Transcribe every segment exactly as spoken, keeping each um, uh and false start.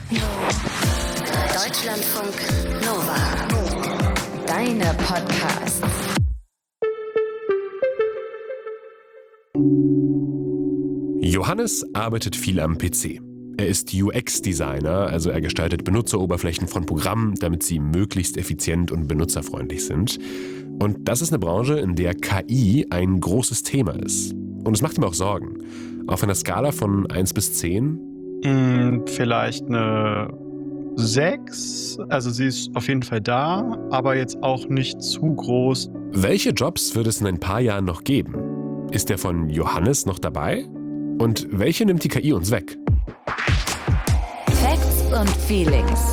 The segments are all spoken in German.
Deutschlandfunk Nova. Deine Podcasts. Johannes arbeitet viel am P C. Er ist U X-Designer, also er gestaltet Benutzeroberflächen von Programmen, damit sie möglichst effizient und benutzerfreundlich sind. Und das ist eine Branche, in der K I ein großes Thema ist. Und es macht ihm auch Sorgen. Auf einer Skala von eins bis zehn? Hm, vielleicht eine sechs. Also sie ist auf jeden Fall da, aber jetzt auch nicht zu groß. Welche Jobs wird es in ein paar Jahren noch geben? Ist der von Johannes noch dabei? Und welche nimmt die K I uns weg? Facts und Feelings.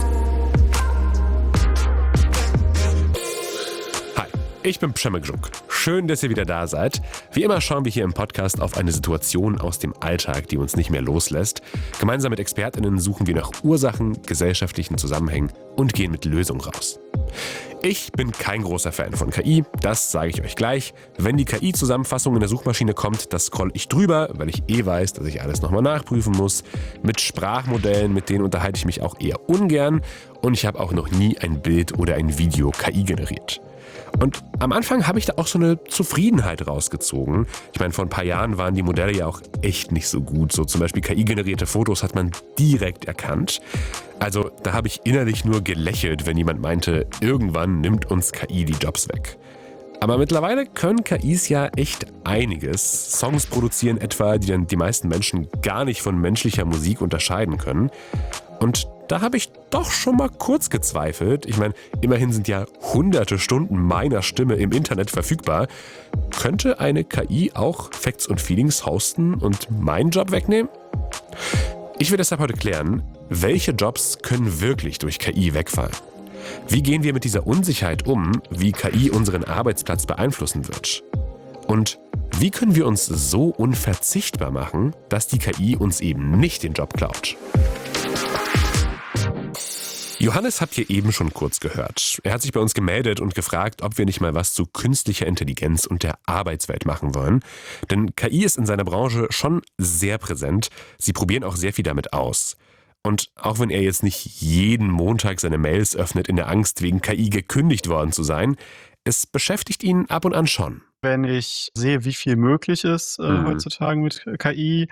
Hi, ich bin Przemysl. Schön, dass ihr wieder da seid. Wie immer schauen wir hier im Podcast auf eine Situation aus dem Alltag, die uns nicht mehr loslässt. Gemeinsam mit ExpertInnen suchen wir nach Ursachen, gesellschaftlichen Zusammenhängen und gehen mit Lösungen raus. Ich bin kein großer Fan von K I, das sage ich euch gleich. Wenn die K I-Zusammenfassung in der Suchmaschine kommt, das scroll ich drüber, weil ich eh weiß, dass ich alles nochmal nachprüfen muss. Mit Sprachmodellen, mit denen unterhalte ich mich auch eher ungern und ich habe auch noch nie ein Bild oder ein Video K I generiert. Und am Anfang habe ich da auch so eine Zufriedenheit rausgezogen. Ich meine, vor ein paar Jahren waren die Modelle ja auch echt nicht so gut. So zum Beispiel K I-generierte Fotos hat man direkt erkannt. Also da habe ich innerlich nur gelächelt, wenn jemand meinte, irgendwann nimmt uns K I die Jobs weg. Aber mittlerweile können K Is ja echt einiges. Songs produzieren etwa, die dann die meisten Menschen gar nicht von menschlicher Musik unterscheiden können. Und da habe ich doch schon mal kurz gezweifelt. Ich meine, immerhin sind ja hunderte Stunden meiner Stimme im Internet verfügbar. Könnte eine K I auch Facts und Feelings hosten und meinen Job wegnehmen? Ich will deshalb heute klären, welche Jobs können wirklich durch K I wegfallen? Wie gehen wir mit dieser Unsicherheit um, wie K I unseren Arbeitsplatz beeinflussen wird? Und wie können wir uns so unverzichtbar machen, dass die K I uns eben nicht den Job klaut? Johannes habt ihr eben schon kurz gehört. Er hat sich bei uns gemeldet und gefragt, ob wir nicht mal was zu künstlicher Intelligenz und der Arbeitswelt machen wollen. Denn K I ist in seiner Branche schon sehr präsent. Sie probieren auch sehr viel damit aus. Und auch wenn er jetzt nicht jeden Montag seine Mails öffnet in der Angst, wegen K I gekündigt worden zu sein, es beschäftigt ihn ab und an schon. Wenn ich sehe, wie viel möglich ist äh, Mhm. heutzutage mit K I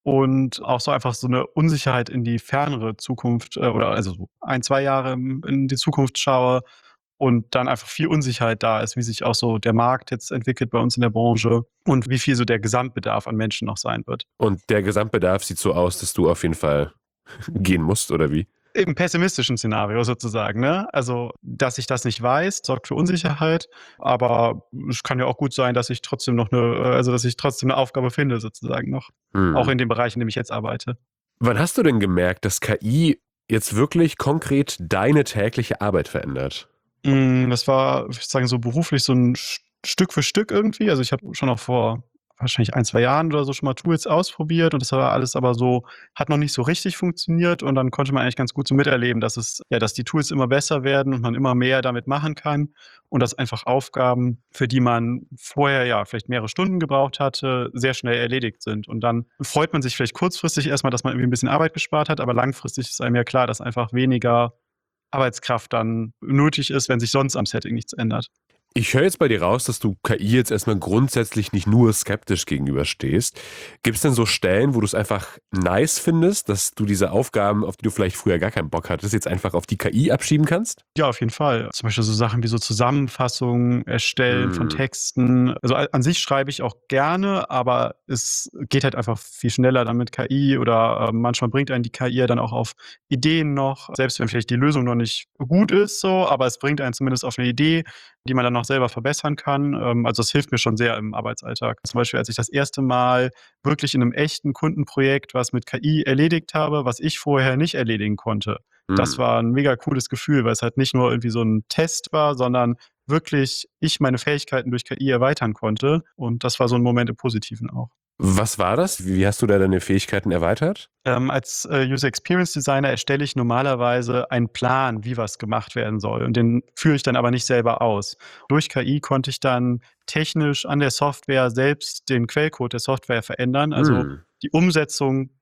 und auch so einfach so eine Unsicherheit in die fernere Zukunft äh, oder also so ein, zwei Jahre im- in die Zukunft schaue und dann einfach viel Unsicherheit da ist, wie sich auch so der Markt jetzt entwickelt bei uns in der Branche und wie viel so der Gesamtbedarf an Menschen noch sein wird. Und der Gesamtbedarf sieht so aus, dass du auf jeden Fall gehen musst, oder wie? Im pessimistischen Szenario sozusagen, ne? Also, dass ich das nicht weiß, sorgt für Unsicherheit, aber es kann ja auch gut sein, dass ich trotzdem noch eine, äh, also dass ich trotzdem eine Aufgabe finde, sozusagen noch. Hm. Auch in dem Bereich, in dem ich jetzt arbeite. Wann hast du denn gemerkt, dass K I jetzt wirklich konkret deine tägliche Arbeit verändert? Mm, Das war, ich würde sagen, so beruflich so ein Sch- Stück für Stück irgendwie. Also ich habe schon auch vor wahrscheinlich ein, zwei Jahren oder so schon mal Tools ausprobiert und das war alles aber so, hat noch nicht so richtig funktioniert und dann konnte man eigentlich ganz gut so miterleben, dass es, ja, dass die Tools immer besser werden und man immer mehr damit machen kann und dass einfach Aufgaben, für die man vorher ja vielleicht mehrere Stunden gebraucht hatte, sehr schnell erledigt sind. Und dann freut man sich vielleicht kurzfristig erstmal, dass man irgendwie ein bisschen Arbeit gespart hat, aber langfristig ist einem ja klar, dass einfach weniger Arbeitskraft dann nötig ist, wenn sich sonst am Setting nichts ändert. Ich höre jetzt bei dir raus, dass du K I jetzt erstmal grundsätzlich nicht nur skeptisch gegenüberstehst. Gibt es denn so Stellen, wo du es einfach nice findest, dass du diese Aufgaben, auf die du vielleicht früher gar keinen Bock hattest, jetzt einfach auf die K I abschieben kannst? Ja, auf jeden Fall. Zum Beispiel so Sachen wie so Zusammenfassungen erstellen von Hm. Texten. Also a- an sich schreibe ich auch gerne, aber es geht halt einfach viel schneller dann mit K I oder äh, manchmal bringt einen die K I ja dann auch auf Ideen noch, selbst wenn vielleicht die Lösung noch nicht gut ist, so, aber es bringt einen zumindest auf eine Idee, die man dann noch selber verbessern kann. Ähm, also das hilft mir schon sehr im Arbeitsalltag. Zum Beispiel, als ich das erste Mal wirklich in einem echten Kundenprojekt was mit K I erledigt habe, was ich vorher nicht erledigen konnte. Das Hm. war ein mega cooles Gefühl, weil es halt nicht nur irgendwie so ein Test war, sondern wirklich ich meine Fähigkeiten durch K I erweitern konnte. Und das war so ein Moment im Positiven auch. Was war das? Wie hast du da deine Fähigkeiten erweitert? Ähm, als äh, User Experience Designer erstelle ich normalerweise einen Plan, wie was gemacht werden soll. Und den führe ich dann aber nicht selber aus. Durch K I konnte ich dann technisch an der Software selbst den Quellcode der Software verändern. Also Hm. die Umsetzung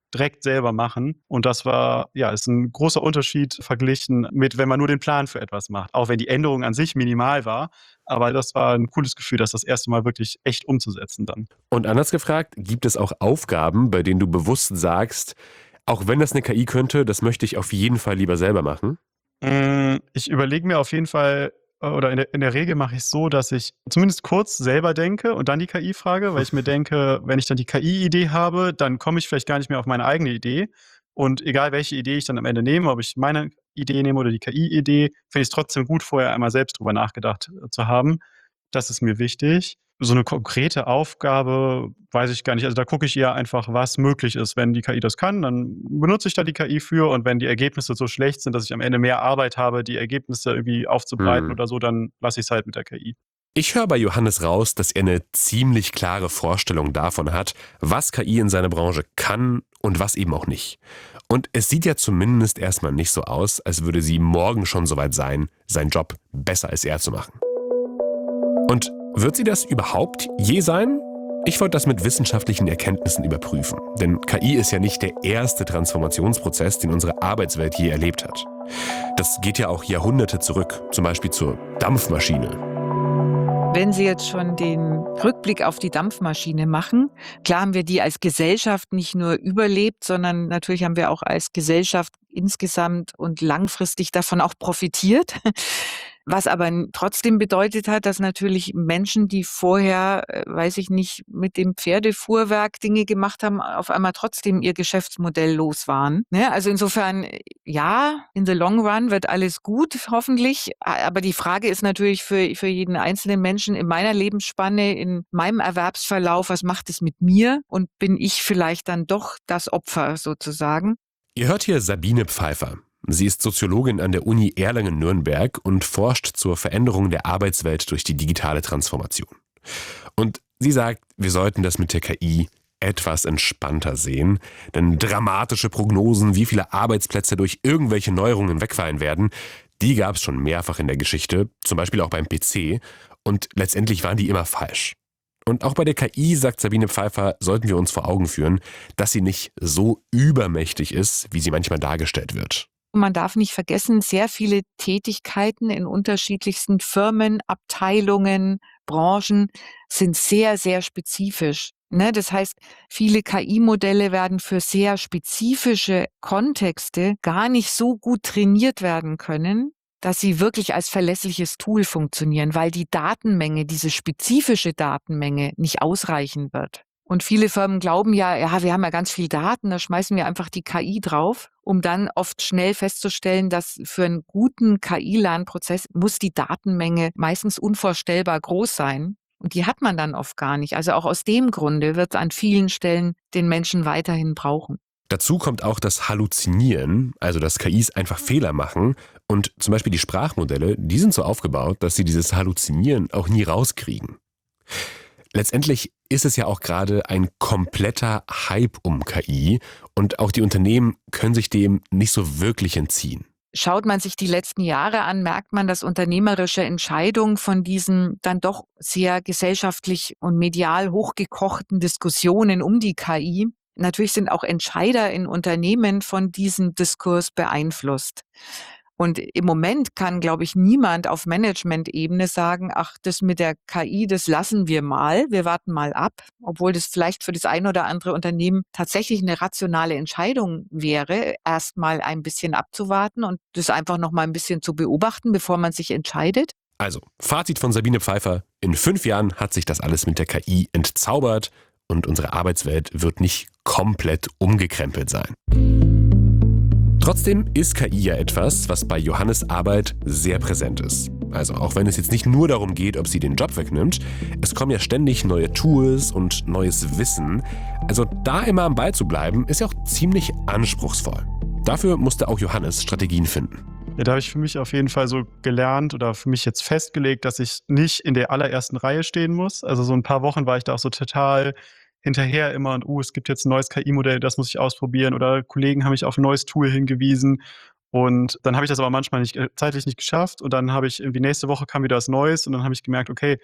direkt selber machen. Und das war, ja, ist ein großer Unterschied verglichen mit, wenn man nur den Plan für etwas macht. Auch wenn die Änderung an sich minimal war. Aber das war ein cooles Gefühl, das das erste Mal wirklich echt umzusetzen dann. Und anders gefragt, gibt es auch Aufgaben, bei denen du bewusst sagst, auch wenn das eine K I könnte, das möchte ich auf jeden Fall lieber selber machen? Hm, ich überlege mir auf jeden Fall äh, oder in der in der Regel mache ich's so, dass ich zumindest kurz selber denke und dann die K I frage, weil ich mir denke, wenn ich dann die K I-Idee habe, dann komme ich vielleicht gar nicht mehr auf meine eigene Idee. Und egal, welche Idee ich dann am Ende nehme, ob ich meine Idee nehme oder die K I-Idee, finde ich's trotzdem gut, vorher einmal selbst drüber nachgedacht, äh, zu haben. Das ist mir wichtig. So 'ne konkrete Aufgabe weiß ich gar nicht. Also, da gucke ich eher einfach, was möglich ist. Wenn die K I das kann, dann benutze ich da die K I für und wenn die Ergebnisse so schlecht sind, dass ich am Ende mehr Arbeit habe, die Ergebnisse irgendwie aufzubereiten Hm. oder so, dann lasse ich's halt mit der K I. Ich höre bei Johannes raus, dass er eine ziemlich klare Vorstellung davon hat, was K I in seiner Branche kann und was eben auch nicht. Und es sieht ja zumindest erstmal nicht so aus, als würde sie morgen schon soweit sein, seinen Job besser als er zu machen. Und wird sie das überhaupt je sein? Ich wollte das mit wissenschaftlichen Erkenntnissen überprüfen. Denn K I ist ja nicht der erste Transformationsprozess, den unsere Arbeitswelt je erlebt hat. Das geht ja auch Jahrhunderte zurück, zum Beispiel zur Dampfmaschine. Wenn Sie jetzt schon den Rückblick auf die Dampfmaschine machen, klar haben wir die als Gesellschaft nicht nur überlebt, sondern natürlich haben wir auch als Gesellschaft insgesamt und langfristig davon auch profitiert. Was aber n- trotzdem bedeutet hat, dass natürlich Menschen, die vorher, äh, weiß ich nicht, mit dem Pferdefuhrwerk Dinge gemacht haben, auf einmal trotzdem ihr Geschäftsmodell los waren. Ne? Also insofern, äh, ja, in the long run wird alles gut, hoffentlich. A- Aber die Frage ist natürlich für, für jeden einzelnen Menschen in meiner Lebensspanne, in meinem Erwerbsverlauf, was macht es mit mir? Und bin ich vielleicht dann doch das Opfer sozusagen? Ihr hört hier Sabine Pfeiffer. Sie ist Soziologin an der Uni Erlangen-Nürnberg und forscht zur Veränderung der Arbeitswelt durch die digitale Transformation. Und sie sagt, wir sollten das mit der K I etwas entspannter sehen, denn dramatische Prognosen, wie viele Arbeitsplätze durch irgendwelche Neuerungen wegfallen werden, die gab es schon mehrfach in der Geschichte, zum Beispiel auch beim P C, und letztendlich waren die immer falsch. Und auch bei der K I, sagt Sabine Pfeiffer, sollten wir uns vor Augen führen, dass sie nicht so übermächtig ist, wie sie manchmal dargestellt wird. Man darf nicht vergessen, sehr viele Tätigkeiten in unterschiedlichsten Firmen, Abteilungen, Branchen sind sehr, sehr spezifisch. Ne? Das heißt, viele K I-Modelle werden für sehr spezifische Kontexte gar nicht so gut trainiert werden können, dass sie wirklich als verlässliches Tool funktionieren, weil die Datenmenge, diese spezifische Datenmenge nicht ausreichen wird. Und viele Firmen glauben ja, ja, wir haben ja ganz viel Daten, da schmeißen wir einfach die K I drauf, um dann oft schnell festzustellen, dass für einen guten K I-Lernprozess muss die Datenmenge meistens unvorstellbar groß sein. Und die hat man dann oft gar nicht. Also auch aus dem Grunde wird es an vielen Stellen den Menschen weiterhin brauchen. Dazu kommt auch das Halluzinieren, also dass K Is einfach Fehler machen. Und zum Beispiel die Sprachmodelle, die sind so aufgebaut, dass sie dieses Halluzinieren auch nie rauskriegen. Letztendlich ist es ja auch gerade ein kompletter Hype um K I und auch die Unternehmen können sich dem nicht so wirklich entziehen. Schaut man sich die letzten Jahre an, merkt man, dass unternehmerische Entscheidungen von diesen dann doch sehr gesellschaftlich und medial hochgekochten Diskussionen um die K I, natürlich sind auch Entscheider in Unternehmen von diesem Diskurs beeinflusst. Und im Moment kann, glaube ich, niemand auf Management-Ebene sagen, ach, das mit der K I, das lassen wir mal, wir warten mal ab, obwohl das vielleicht für das ein oder andere Unternehmen tatsächlich eine rationale Entscheidung wäre, erst mal ein bisschen abzuwarten und das einfach noch mal ein bisschen zu beobachten, bevor man sich entscheidet. Also, Fazit von Sabine Pfeiffer: In fünf Jahren hat sich das alles mit der K I entzaubert und unsere Arbeitswelt wird nicht komplett umgekrempelt sein. Trotzdem ist K I ja etwas, was bei Johannes Arbeit sehr präsent ist. Also auch wenn es jetzt nicht nur darum geht, ob sie den Job wegnimmt, es kommen ja ständig neue Tools und neues Wissen. Also da immer am Ball zu bleiben, ist ja auch ziemlich anspruchsvoll. Dafür musste auch Johannes Strategien finden. Ja, da habe ich für mich auf jeden Fall so gelernt oder für mich jetzt festgelegt, dass ich nicht in der allerersten Reihe stehen muss. Also so ein paar Wochen war ich da auch so total hinterher immer und, uh, es gibt jetzt ein neues K I-Modell, das muss ich ausprobieren oder Kollegen haben mich auf ein neues Tool hingewiesen und dann habe ich das aber manchmal nicht, äh, zeitlich nicht geschafft und dann habe ich irgendwie nächste Woche kam wieder was Neues und dann habe ich gemerkt, okay,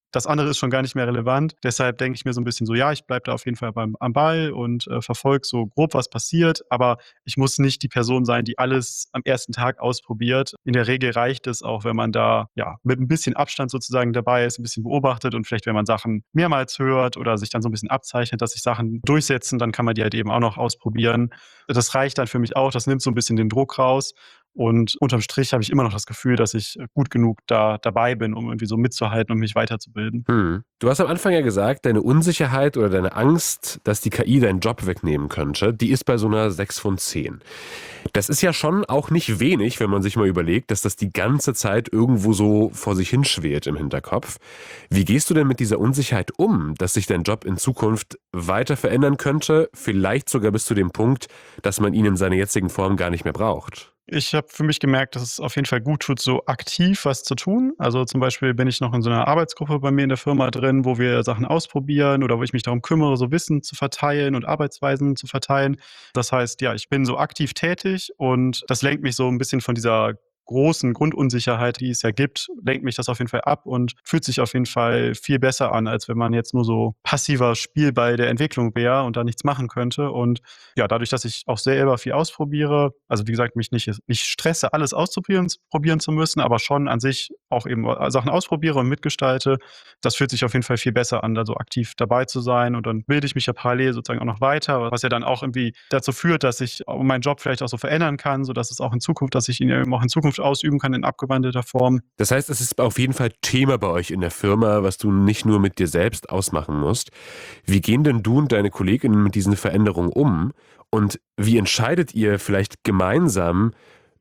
das andere ist schon gar nicht mehr relevant. Deshalb denke ich mir so ein bisschen so, ja, ich bleibe da auf jeden Fall beim, am Ball und äh, verfolge so grob, was passiert. Aber ich muss nicht die Person sein, die alles am ersten Tag ausprobiert. In der Regel reicht es auch, wenn man da ja mit ein bisschen Abstand sozusagen dabei ist, ein bisschen beobachtet und vielleicht, wenn man Sachen mehrmals hört oder sich dann so ein bisschen abzeichnet, dass sich Sachen durchsetzen, dann kann man die halt eben auch noch ausprobieren. Das reicht dann für mich auch. Das nimmt so ein bisschen den Druck raus. Und unterm Strich habe ich immer noch das Gefühl, dass ich gut genug da dabei bin, um irgendwie so mitzuhalten und mich weiterzubilden. Hm. Du hast am Anfang ja gesagt, deine Unsicherheit oder deine Angst, dass die K I deinen Job wegnehmen könnte, die ist bei so einer sechs von zehn. Das ist ja schon auch nicht wenig, wenn man sich mal überlegt, dass das die ganze Zeit irgendwo so vor sich hinschwelt im Hinterkopf. Wie gehst du denn mit dieser Unsicherheit um, dass sich dein Job in Zukunft weiter verändern könnte, vielleicht sogar bis zu dem Punkt, dass man ihn in seiner jetzigen Form gar nicht mehr braucht? Ich habe für mich gemerkt, dass es auf jeden Fall gut tut, so aktiv was zu tun. Also zum Beispiel bin ich noch in so einer Arbeitsgruppe bei mir in der Firma drin, wo wir Sachen ausprobieren oder wo ich mich darum kümmere, so Wissen zu verteilen und Arbeitsweisen zu verteilen. Das heißt, ja, ich bin so aktiv tätig und das lenkt mich so ein bisschen von dieser großen Grundunsicherheit, die es ja gibt, lenkt mich das auf jeden Fall ab und fühlt sich auf jeden Fall viel besser an, als wenn man jetzt nur so passiver Spielball der Entwicklung wäre und da nichts machen könnte. Und ja, dadurch, dass ich auch selber viel ausprobiere, also wie gesagt, mich nicht, nicht stresse, alles auszuprobieren probieren zu müssen, aber schon an sich auch eben Sachen ausprobiere und mitgestalte, das fühlt sich auf jeden Fall viel besser an, da so aktiv dabei zu sein. Und dann bilde ich mich ja parallel sozusagen auch noch weiter, was ja dann auch irgendwie dazu führt, dass ich meinen Job vielleicht auch so verändern kann, sodass es auch in Zukunft, dass ich ihn eben auch in Zukunft ausüben kann in abgewandelter Form. Das heißt, es ist auf jeden Fall Thema bei euch in der Firma, was du nicht nur mit dir selbst ausmachen musst. Wie gehen denn du und deine Kolleginnen mit diesen Veränderungen um? Und wie entscheidet ihr vielleicht gemeinsam,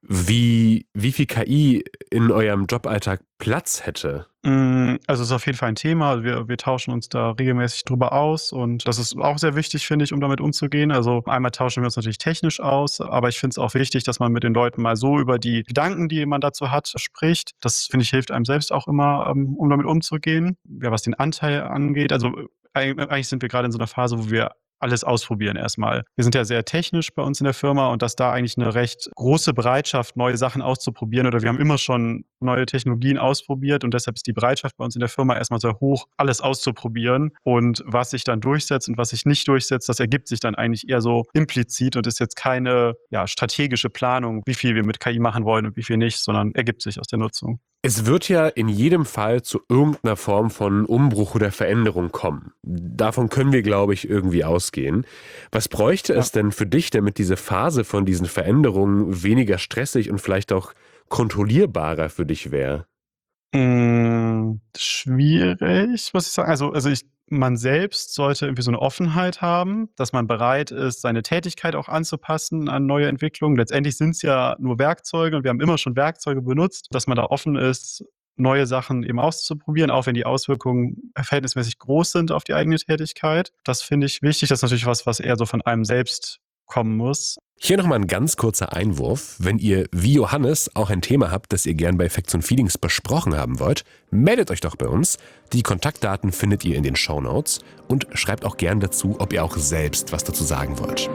wie, wie viel K I in eurem Joballtag Platz hätte? Also es ist auf jeden Fall ein Thema. Wir, wir tauschen uns da regelmäßig drüber aus und das ist auch sehr wichtig, finde ich, um damit umzugehen. Also einmal tauschen wir uns natürlich technisch aus, aber ich finde es auch wichtig, dass man mit den Leuten mal so über die Gedanken, die man dazu hat, spricht. Das, finde ich, hilft einem selbst auch immer, um damit umzugehen. Ja, was den Anteil angeht, also eigentlich sind wir gerade in so einer Phase, wo wir alles ausprobieren erstmal. Wir sind ja sehr technisch bei uns in der Firma und dass da eigentlich eine recht große Bereitschaft, neue Sachen auszuprobieren oder wir haben immer schon neue Technologien ausprobiert und deshalb ist die Bereitschaft bei uns in der Firma erstmal sehr hoch, alles auszuprobieren und was sich dann durchsetzt und was sich nicht durchsetzt, das ergibt sich dann eigentlich eher so implizit und ist jetzt keine ja, strategische Planung, wie viel wir mit K I machen wollen und wie viel nicht, sondern ergibt sich aus der Nutzung. Es wird ja in jedem Fall zu irgendeiner Form von Umbruch oder Veränderung kommen. Davon können wir, glaube ich, irgendwie ausgehen. Was bräuchte ja. es denn für dich, damit diese Phase von diesen Veränderungen weniger stressig und vielleicht auch kontrollierbarer für dich wäre? Hm, schwierig, muss ich sagen. Also, also ich, man selbst sollte irgendwie so eine Offenheit haben, dass man bereit ist, seine Tätigkeit auch anzupassen an neue Entwicklungen. Letztendlich sind es ja nur Werkzeuge und wir haben immer schon Werkzeuge benutzt, dass man da offen ist, neue Sachen eben auszuprobieren, auch wenn die Auswirkungen verhältnismäßig groß sind auf die eigene Tätigkeit. Das finde ich wichtig. Das ist natürlich was, was eher so von einem selbst kommen muss. Hier nochmal ein ganz kurzer Einwurf. Wenn ihr wie Johannes auch ein Thema habt, das ihr gern bei Facts und Feelings besprochen haben wollt, meldet euch doch bei uns. Die Kontaktdaten findet ihr in den Shownotes und schreibt auch gern dazu, ob ihr auch selbst was dazu sagen wollt.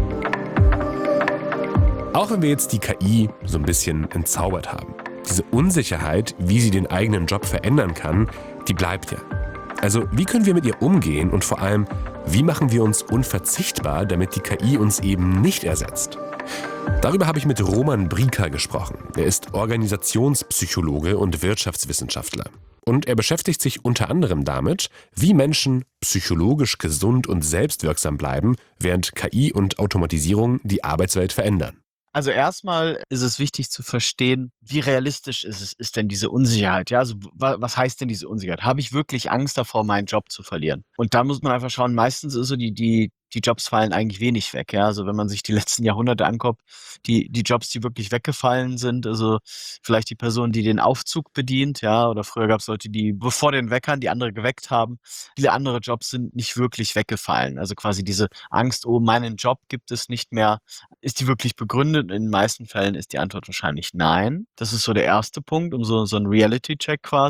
Auch wenn wir jetzt die K I so ein bisschen entzaubert haben, diese Unsicherheit, wie sie den eigenen Job verändern kann, die bleibt ja. Also wie können wir mit ihr umgehen und vor allem, wie machen wir uns unverzichtbar, damit die K I uns eben nicht ersetzt? Darüber habe ich mit Roman Brika gesprochen. Er ist Organisationspsychologe und Wirtschaftswissenschaftler. Und er beschäftigt sich unter anderem damit, wie Menschen psychologisch gesund und selbstwirksam bleiben, während K I und Automatisierung die Arbeitswelt verändern. Also erstmal ist es wichtig zu verstehen, wie realistisch ist es, ist denn diese Unsicherheit? Ja, also was heißt denn diese Unsicherheit? Habe ich wirklich Angst davor, meinen Job zu verlieren? Und da muss man einfach schauen, meistens ist so die, die, die Jobs fallen eigentlich wenig weg. Ja, also wenn man sich die letzten Jahrhunderte anguckt, die, die Jobs, die wirklich weggefallen sind, also vielleicht die Person, die den Aufzug bedient, ja, oder früher gab es Leute, die bevor den Weckern die andere geweckt haben. Viele andere Jobs sind nicht wirklich weggefallen. Also quasi diese Angst, oh, meinen Job gibt es nicht mehr, ist die wirklich begründet? In den meisten Fällen ist die Antwort wahrscheinlich nein. Das ist so der erste Punkt, um so, so einen Reality-Check quasi.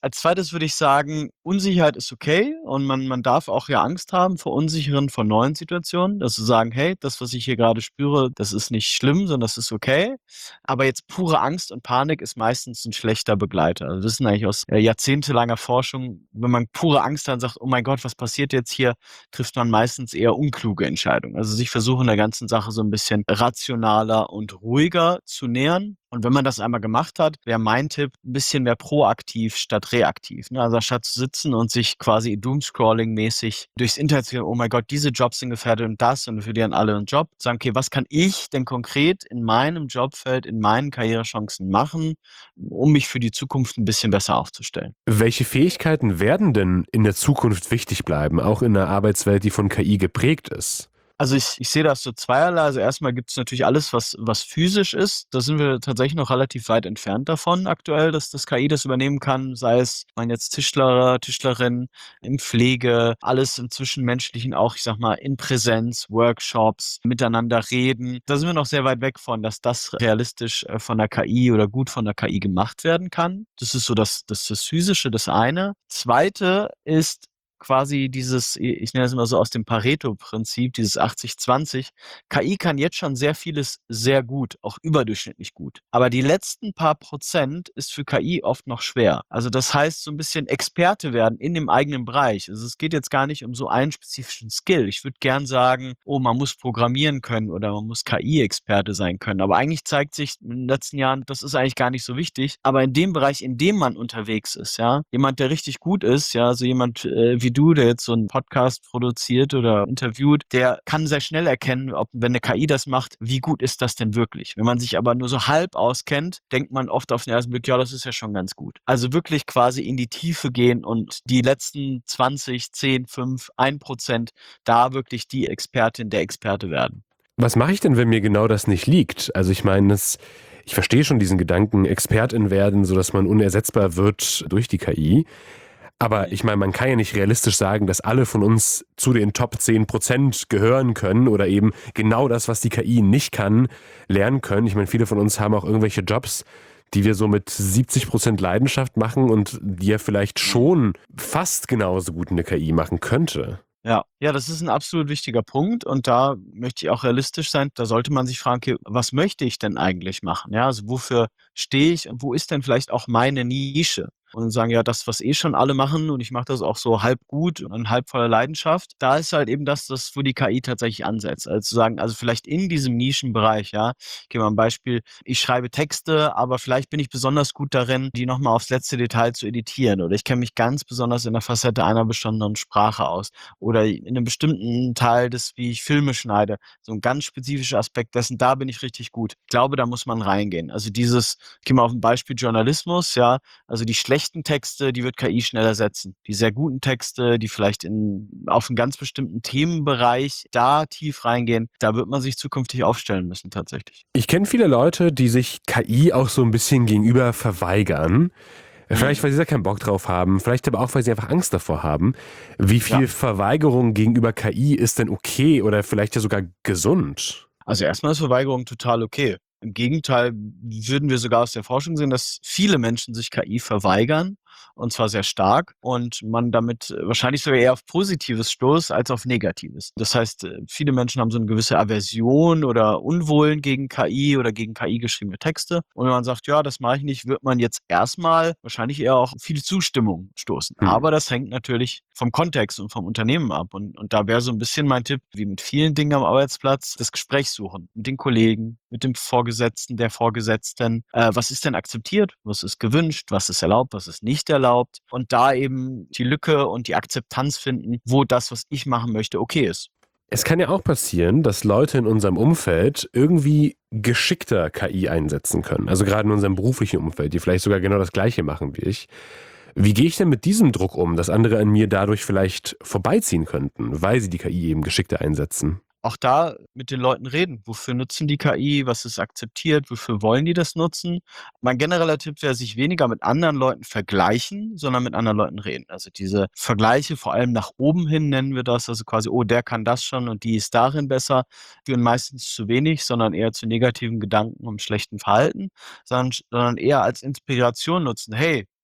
Als Zweites würde ich sagen, Unsicherheit ist okay und man man darf auch ja Angst haben vor unsicheren, vor neuen Situationen, dass sie sagen: „Hey, das, was ich hier gerade spüre, das ist nicht schlimm, sondern das ist okay.“ Aber jetzt pure Angst und Panik ist meistens ein schlechter Begleiter. Also, wir wissen eigentlich aus, äh, jahrzehntelanger Forschung, wenn man pure Angst hat und sagt: „Oh mein Gott, was passiert jetzt hier?“, trifft man meistens eher unkluge Entscheidungen. Also, sich versuchen, der ganzen Sache so ein bisschen rationaler und ruhiger zu nähern. Und wenn man das einmal gemacht hat, wäre mein Tipp, ein bisschen mehr proaktiv statt reaktiv, ne? Also, statt zu sitzen und sich quasi Doomscrolling-mäßig durchs Internet zu gehen: „Oh mein Gott, diese Jobs sind gefährdet und das und wir verlieren alle 'n Job.“ Sagen: „Okay, was kann ich denn konkret in meinem Jobfeld, in meinen Karrierechancen machen, um mich für die Zukunft ein bisschen besser aufzustellen?“ Welche Fähigkeiten werden denn in der Zukunft wichtig bleiben, auch in einer Arbeitswelt, die von K I geprägt ist? Also, ich ich sehe das so zweierlei. Also, erstmal gibt es natürlich alles, was was physisch ist. Da sind wir tatsächlich noch relativ weit entfernt davon aktuell, dass das K I das übernehmen kann, sei es, ich meine jetzt Tischler, Tischlerin, in Pflege, alles im Zwischenmenschlichen auch, ich sage mal, in Präsenz, Workshops, miteinander reden. Da sind wir noch sehr weit weg von, dass das realistisch, äh, von der K I oder gut von der K I gemacht werden kann. Das ist so das das das Physische, das eine. Zweite ist quasi dieses, i ich nenne es immer so aus dem Pareto-Prinzip, dieses achtzig zwanzig. K I kann jetzt schon sehr vieles sehr gut, auch überdurchschnittlich gut. Aber die letzten paar Prozent ist für K I oft noch schwer. Also, das heißt, so ein bisschen Experte werden in dem eigenen Bereich. Also, es geht jetzt gar nicht um so einen spezifischen Skill. Ich würde gern sagen: „Oh, man muss programmieren können oder man muss K I-Experte sein können.“ Aber eigentlich zeigt sich in den letzten Jahren, das ist eigentlich gar nicht so wichtig. Aber in dem Bereich, in dem man unterwegs ist, ja, jemand, der richtig gut ist, ja, so jemand, äh, wie du, der jetzt so einen Podcast produziert oder interviewt, der kann sehr schnell erkennen, ob, wenn 'ne K I das macht, wie gut ist das denn wirklich? Wenn man sich aber nur so halb auskennt, denkt man oft auf den ersten Blick: „Ja, das ist ja schon ganz gut.“ Also, wirklich quasi in die Tiefe gehen und die letzten zwanzig, zehn, fünf, ein Prozent da wirklich die Expertin, der Experte werden. Was mache ich denn, wenn mir genau das nicht liegt? Also ich meine, das, ich verstehe schon diesen Gedanken, Expertin werden, sodass man unersetzbar wird durch die K I. Aber ich meine, man kann ja nicht realistisch sagen, dass alle von uns zu den Top zehn Prozent gehören können oder eben genau das, was die K I nicht kann, lernen können. Ich meine, viele von uns haben auch irgendwelche Jobs, die wir so mit siebzig Prozent Leidenschaft machen und die ja vielleicht schon fast genauso gut eine K I machen könnte. Ja, ja, das ist ein absolut wichtiger Punkt und da möchte ich auch realistisch sein. Da sollte man sich fragen: „Okay, was möchte ich denn eigentlich machen?“ Ja, also, wofür stehe ich und wo ist denn vielleicht auch meine Nische? Und sagen: „Ja, das, was eh schon alle machen und ich mache das auch so halb gut und halb voller Leidenschaft.“ Da ist halt eben das das, wo die K I tatsächlich ansetzt. Also, zu sagen, also, vielleicht in diesem Nischenbereich, ja. Ich gebe mal 'n Beispiel. Ich schreibe Texte, aber vielleicht bin ich besonders gut darin, die noch mal aufs letzte Detail zu editieren, oder ich kenne mich ganz besonders in der Facette einer besonderen Sprache aus oder in 'nem bestimmten Teil des, wie ich Filme schneide. So 'n ganz spezifischer Aspekt dessen, da bin ich richtig gut. Ich glaube, da muss man reingehen. Also, dieses, ich gehe mal auf 'n Beispiel Journalismus, ja. Also, die schlechten Texte, die wird K I schnell ersetzen. Die sehr guten Texte, die vielleicht in auf 'n ganz bestimmten Themenbereich da tief reingehen, da wird man sich zukünftig aufstellen müssen tatsächlich. Ich kenne viele Leute, die sich K I auch so ein bisschen gegenüber verweigern. Vielleicht, weil sie da keinen Bock drauf haben, vielleicht aber auch, weil sie einfach Angst davor haben. Wie viel Ja. Verweigerung gegenüber K I ist denn okay oder vielleicht ja sogar gesund? Also, erstmal ist Verweigerung total okay. Im Gegenteil würden wir sogar aus der Forschung sehen, dass viele Menschen sich K I verweigern, und zwar sehr stark, und man damit äh, wahrscheinlich sogar eher auf Positives stoßt als auf Negatives. Das heißt, äh, viele Menschen haben so eine gewisse Aversion oder Unwollen gegen K I oder gegen K I-geschriebene Texte. Und wenn man sagt: „Ja, das mache ich nicht“, wird man jetzt erstmal wahrscheinlich eher auch auf viel Zustimmung stoßen. Hm. Aber das hängt natürlich vom Kontext und vom Unternehmen ab. Und und da wäre so ein bisschen mein Tipp, wie mit vielen Dingen am Arbeitsplatz, das Gespräch suchen mit den Kollegen, mit dem Vorgesetzten, der Vorgesetzten. Äh, was ist denn akzeptiert? Was ist gewünscht? Was ist erlaubt? Was ist nicht erlaubt? Und da eben die Lücke und die Akzeptanz finden, wo das, was ich machen möchte, okay ist. Es kann ja auch passieren, dass Leute in unserem Umfeld irgendwie geschickter K I einsetzen können. Also gerade in unserem beruflichen Umfeld, die vielleicht sogar genau das Gleiche machen wie ich. Wie gehe ich denn mit diesem Druck um, dass andere an mir dadurch vielleicht vorbeiziehen könnten, weil sie die K I eben geschickter einsetzen? Auch da mit den Leuten reden. Wofür nutzen die K I? Was ist akzeptiert? Wofür wollen die das nutzen? Mein genereller Tipp wäre, sich weniger mit anderen Leuten vergleichen, sondern mit anderen Leuten reden. Also diese Vergleiche, vor allem nach oben hin nennen wir das, also quasi: „Oh, der kann das schon und die ist darin besser“, führen meistens zu wenig, sondern eher zu negativen Gedanken und schlechtem Verhalten, sondern sondern eher als Inspiration nutzen. „Hey,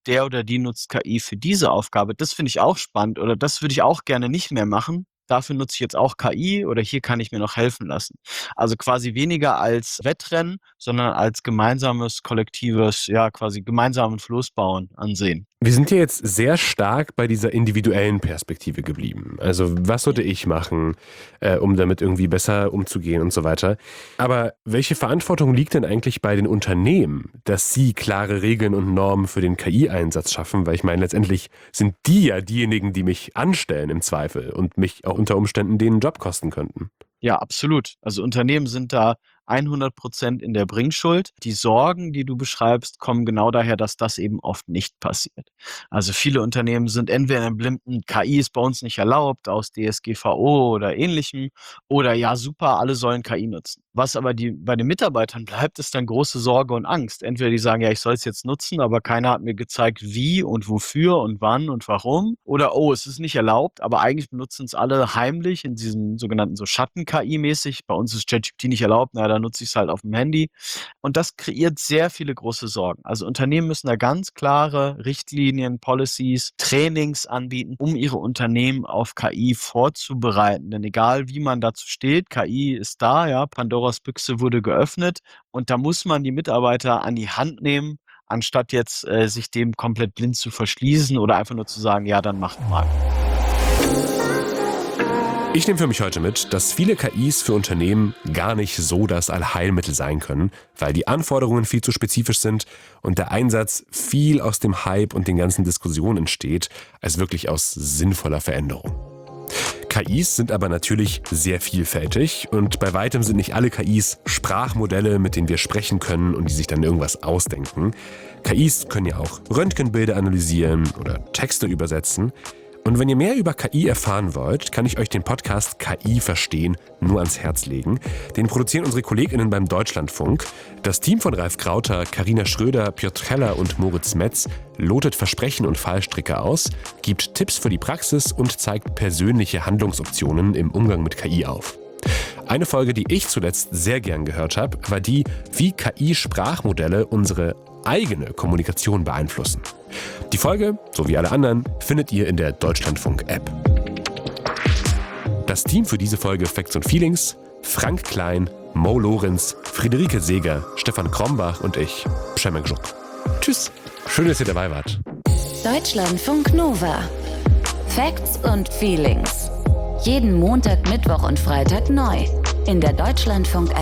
der oder die nutzt K I für diese Aufgabe. Das finde ich auch spannend oder das würde ich auch gerne nicht mehr machen. Dafür nutze ich jetzt auch K I oder hier kann ich mir noch helfen lassen. Also quasi weniger als Wettrennen, sondern als gemeinsames, kollektives, ja quasi gemeinsamen Fluss bauen ansehen. Wir sind ja jetzt sehr stark bei dieser individuellen Perspektive geblieben. Also was sollte ich machen, äh, um damit irgendwie besser umzugehen und so weiter. Aber welche Verantwortung liegt denn eigentlich bei den Unternehmen, dass sie klare Regeln und Normen für den K I-Einsatz schaffen? Weil ich meine, letztendlich sind die ja diejenigen, die mich anstellen im Zweifel und mich auch unter Umständen den Job kosten könnten. Ja, absolut. Also Unternehmen sind da hundert Prozent in der Bringschuld. Die Sorgen, die du beschreibst, kommen genau daher, dass das eben oft nicht passiert. Also viele Unternehmen sind entweder im blinden, K I ist bei uns nicht erlaubt, aus D S G V O oder ähnlichem, oder ja, super, alle sollen K I nutzen. Was aber die, bei den Mitarbeitern bleibt, ist dann große Sorge und Angst. Entweder die sagen, ja, ich soll es jetzt nutzen, aber keiner hat mir gezeigt, wie und wofür und wann und warum. Oder, oh, es ist nicht erlaubt, aber eigentlich benutzen es alle heimlich in diesem sogenannten so Schatten-K I-mäßig. Bei uns ist ChatGPT nicht erlaubt, na, dann nutze ich es halt auf dem Handy. Und das kreiert sehr viele große Sorgen. Also Unternehmen müssen da ganz klare Richtlinien, Policies, Trainings anbieten, um ihre Unternehmen auf K I vorzubereiten. Denn egal, wie man dazu steht, K I ist da, ja, Pandoras Büchse wurde geöffnet und da muss man die Mitarbeiter an die Hand nehmen, anstatt jetzt äh, sich dem komplett blind zu verschließen oder einfach nur zu sagen, ja, dann macht mal. Ich nehme für mich heute mit, dass viele K Is für Unternehmen gar nicht so das Allheilmittel sein können, weil die Anforderungen viel zu spezifisch sind und der Einsatz viel aus dem Hype und den ganzen Diskussionen entsteht, als wirklich aus sinnvoller Veränderung. K Is sind aber natürlich sehr vielfältig und bei weitem sind nicht alle K Is Sprachmodelle, mit denen wir sprechen können und die sich dann irgendwas ausdenken. K Is können ja auch Röntgenbilder analysieren oder Texte übersetzen. Und wenn ihr mehr über K I erfahren wollt, kann ich euch den Podcast K I verstehen nur ans Herz legen. Den produzieren unsere KollegInnen beim Deutschlandfunk. Das Team von Ralf Krauter, Carina Schröder, Piotr Heller und Moritz Metz lotet Versprechen und Fallstricke aus, gibt Tipps für die Praxis und zeigt persönliche Handlungsoptionen im Umgang mit K I auf. Eine Folge, die ich zuletzt sehr gern gehört habe, war die, wie K I-Sprachmodelle unsere eigene Kommunikation beeinflussen. Die Folge, so wie alle anderen, findet ihr in der Deutschlandfunk-App. Das Team für diese Folge Facts und Feelings: Frank Klein, Mo Lorenz, Friederike Seeger, Stefan Krombach und ich, Przemek Żuk. Tschüss, schön, dass ihr dabei wart. Deutschlandfunk Nova. Facts und Feelings. Jeden Montag, Mittwoch und Freitag neu. In der Deutschlandfunk-App.